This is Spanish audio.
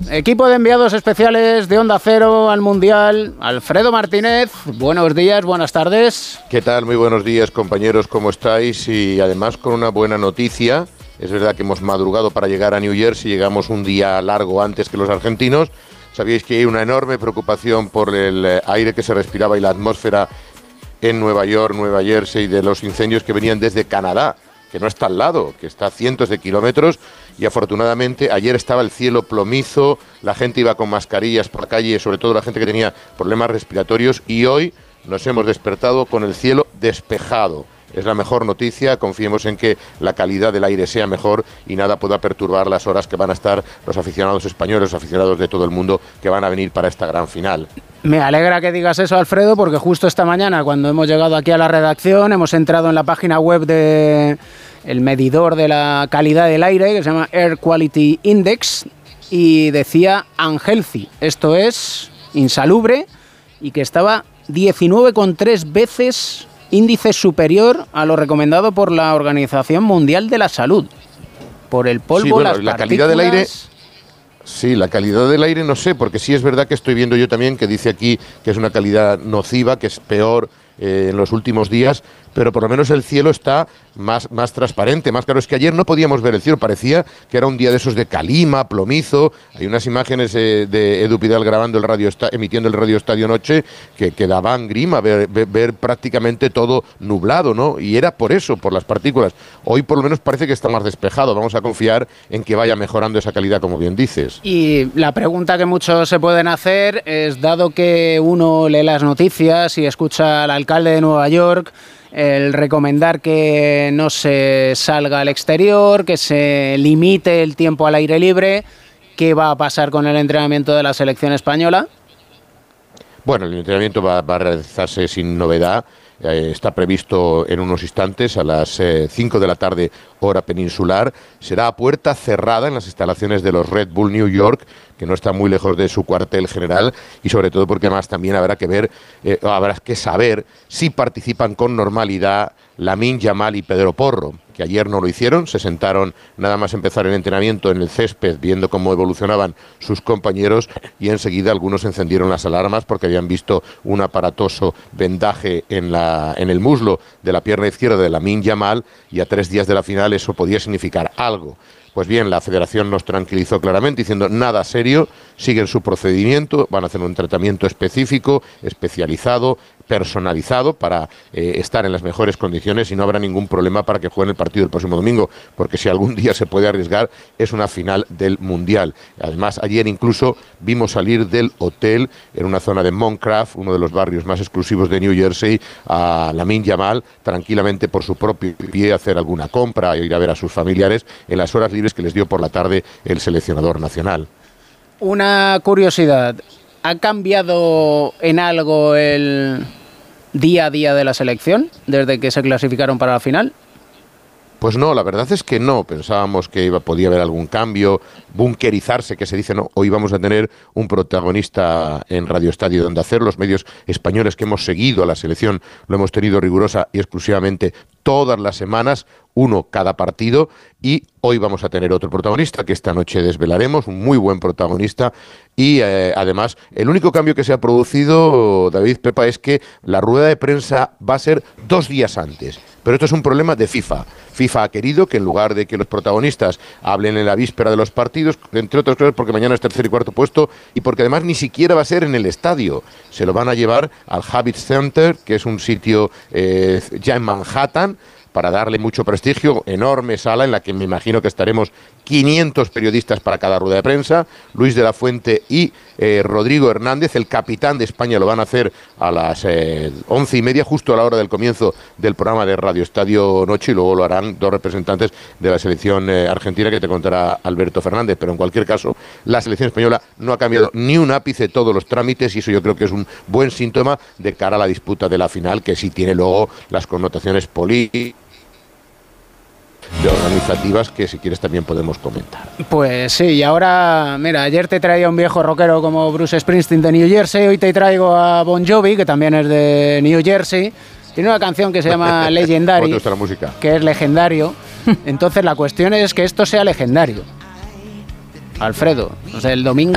Equipo de enviados especiales de Onda Cero al Mundial. Alfredo Martínez, buenos días, buenas tardes. ¿Qué tal? Muy buenos días, compañeros, ¿cómo estáis? Y además con una buena noticia. Es verdad que hemos madrugado para llegar a New Jersey, llegamos un día largo antes que los argentinos. Sabíais que hay una enorme preocupación por el aire que se respiraba y la atmósfera en Nueva York, Nueva Jersey, de los incendios que venían desde Canadá, que no está al lado, que está a cientos de kilómetros, y afortunadamente ayer estaba el cielo plomizo, la gente iba con mascarillas por la calle, sobre todo la gente que tenía problemas respiratorios, y hoy nos hemos despertado con el cielo despejado. Es la mejor noticia, confiemos en que la calidad del aire sea mejor y nada pueda perturbar las horas que van a estar los aficionados españoles, los aficionados de todo el mundo que van a venir para esta gran final. Me alegra que digas eso, Alfredo, porque justo esta mañana, cuando hemos llegado aquí a la redacción, hemos entrado en la página web de el medidor de la calidad del aire, que se llama Air Quality Index, y decía unhealthy, esto es insalubre, y que estaba 19,3 veces índice superior a lo recomendado por la Organización Mundial de la Salud. Por el polvo, sí, bueno, las la partículas... calidad del aire. Sí, la calidad del aire no sé, porque sí es verdad que estoy viendo yo también que dice aquí que es una calidad nociva, que es peor en los últimos días, pero por lo menos el cielo está más transparente, más claro. Es que ayer no podíamos ver el cielo, parecía que era un día de esos de calima, plomizo. Hay unas imágenes de Edu Pidal grabando emitiendo el Radio Estadio Noche que daban grima ver prácticamente todo nublado, ¿no? Y era por eso, por las partículas. Hoy por lo menos parece que está más despejado. Vamos a confiar en que vaya mejorando esa calidad, como bien dices. Y la pregunta que muchos se pueden hacer es, dado que uno lee las noticias y escucha al alcalde de Nueva York, el recomendar que no se salga al exterior, que se limite el tiempo al aire libre, ¿qué va a pasar con el entrenamiento de la selección española? Bueno, el entrenamiento va a realizarse sin novedad. Está previsto en unos instantes a las 5 de la tarde, hora peninsular. Será a puerta cerrada en las instalaciones de los Red Bull New York, que no está muy lejos de su cuartel general, y sobre todo porque además también habrá que saber si participan con normalidad Lamine Yamal y Pedro Porro, que ayer no lo hicieron, se sentaron nada más empezar el entrenamiento en el césped viendo cómo evolucionaban sus compañeros, y enseguida algunos encendieron las alarmas porque habían visto un aparatoso vendaje en el muslo de la pierna izquierda de Lamine Yamal, y a 3 días de la final eso podía significar algo. Pues bien, la federación nos tranquilizó claramente diciendo nada serio, siguen su procedimiento, van a hacer un tratamiento específico, especializado, personalizado para estar en las mejores condiciones, y no habrá ningún problema para que jueguen el partido el próximo domingo, porque si algún día se puede arriesgar es una final del Mundial. Además, ayer incluso vimos salir del hotel en una zona de Moncraft, uno de los barrios más exclusivos de New Jersey, a Lamine Yamal tranquilamente por su propio pie, hacer alguna compra, ir a ver a sus familiares en las horas libres que les dio por la tarde el seleccionador nacional. Una curiosidad, ¿ha cambiado en algo el día a día de la selección desde que se clasificaron para la final? Pues no, la verdad es que no. Pensábamos que podía haber algún cambio, bunkerizarse, que se dice, no. Hoy vamos a tener un protagonista en Radio Estadio donde hacer. Los medios españoles que hemos seguido a la selección lo hemos tenido rigurosa y exclusivamente todas las semanas, uno cada partido, y hoy vamos a tener otro protagonista que esta noche desvelaremos, un muy buen protagonista. Y además, el único cambio que se ha producido, David, Pepa, es que la rueda de prensa va a ser 2 días antes. Pero esto es un problema de FIFA. FIFA ha querido que en lugar de que los protagonistas hablen en la víspera de los partidos, entre otras cosas porque mañana es tercer y cuarto puesto, y porque además ni siquiera va a ser en el estadio. Se lo van a llevar al Javits Center, que es un sitio ya en Manhattan, para darle mucho prestigio, enorme sala en la que me imagino que estaremos 500 periodistas para cada rueda de prensa. Luis de la Fuente y Rodrigo Hernández, el capitán de España, lo van a hacer a las 11:30, justo a la hora del comienzo del programa de Radio Estadio Noche, y luego lo harán 2 representantes de la selección argentina, que te contará Alberto Fernández. Pero en cualquier caso, la selección española no ha cambiado ni un ápice todos los trámites, y eso yo creo que es un buen síntoma de cara a la disputa de la final, que sí tiene luego las connotaciones políticas de organizativas que si quieres también podemos comentar. Pues sí, y ahora, mira, ayer te traía un viejo rockero como Bruce Springsteen de New Jersey, hoy te traigo a Bon Jovi, que también es de New Jersey. Tiene una canción que se llama Legendary, ¿Cómo te gusta la música? Que es legendario. Entonces la cuestión es que esto sea legendario. Alfredo, o sea, el domingo